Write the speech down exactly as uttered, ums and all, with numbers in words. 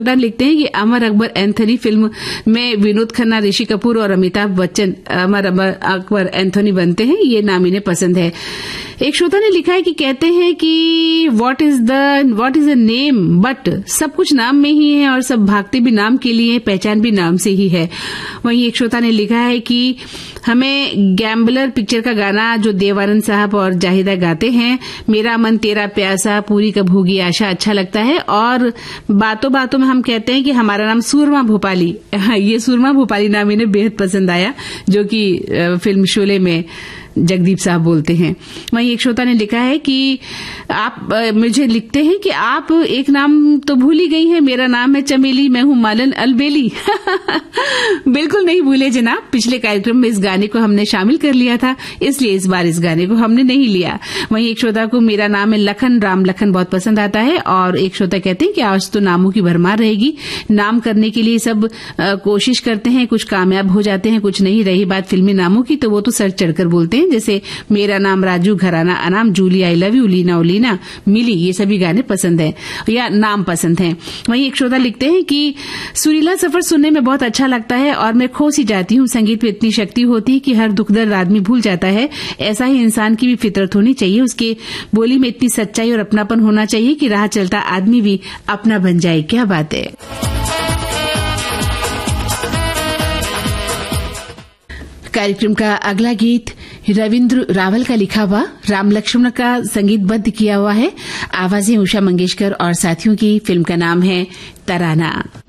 लिखते हैं कि अमर अकबर एंथोनी फिल्म में विनोद खन्ना, ऋषि कपूर और अमिताभ बच्चन अमर अकबर एंथोनी बनते हैं, ये नाम इन्हें पसंद है। एक श्रोता ने लिखा है कि कहते हैं कि what is the what is a name, but सब कुछ नाम में ही है और सब भागते भी नाम के लिए, पहचान भी नाम से ही है। वहीं एक श्रोता ने लिखा है कि हमें गैम्बलर पिक्चर का गाना जो देवानंद साहब और जाहिदा गाते हैं, मेरा मन तेरा प्यासा, पूरी कब होगी आशा, अच्छा लगता है। और बातों बातों में हम कहते हैं कि हमारा नाम सूरमा भोपाली, ये सूरमा भोपाली नाम इन्हें बेहद पसंद आया, जो कि फिल्म शोले में जगदीप साहब बोलते हैं। वहीं एक श्रोता ने लिखा है कि आप मुझे लिखते हैं कि आप एक नाम तो भूल ही गई हैं, मेरा नाम है चमेली, मैं हूं मालन अलबेली। बिल्कुल नहीं भूले जनाब, पिछले कार्यक्रम में इस गाने को हमने शामिल कर लिया था, इसलिए इस बार इस गाने को हमने नहीं लिया। वहीं एक श्रोता को मेरा नाम है लखन, राम लखन बहुत पसंद आता है। और एक श्रोता कहते हैं कि आज तो नामों की भरमार रहेगी, नाम करने के लिए सब आ, कोशिश करते हैं, कुछ कामयाब हो जाते हैं, कुछ नहीं। रही बात फिल्मी नामों की तो वो तो सर चढ़कर बोलते हैं, जैसे मेरा नाम राजू, घराना अनाम, Jully, I love you, Leena उलीना, मिली, ये सभी गाने पसंद हैं या नाम पसंद हैं। वहीं एक श्रोता लिखते हैं कि सुरीला सफर सुनने में बहुत अच्छा लगता है और मैं खो सी जाती हूँ, संगीत में इतनी शक्ति होती है कि हर दुख दर्द आदमी भूल जाता है। ऐसा ही इंसान की भी फितरत होनी चाहिए, उसके बोली में इतनी सच्चाई और अपनापन होना चाहिए कि राह चलता आदमी भी अपना बन जाए। क्या बात है। कार्यक्रम का अगला गीत रविंद्र रावल का लिखा हुआ, राम लक्ष्मण का संगीतबद्ध किया हुआ है, आवाजें उषा मंगेशकर और साथियों की। फिल्म का नाम है तराना।